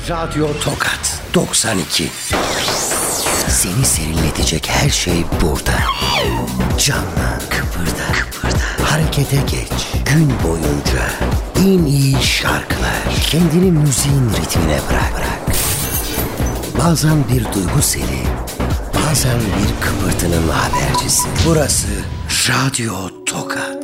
Radyo Tokat 92. Seni serinletecek her şey burada. Canla, kıpırda, harekete geç. Gün boyunca en iyi şarkılar. Kendini müziğin ritmine bırak. Bazen bir duygu seli, bazen bir kıpırtının habercisi. Burası Radyo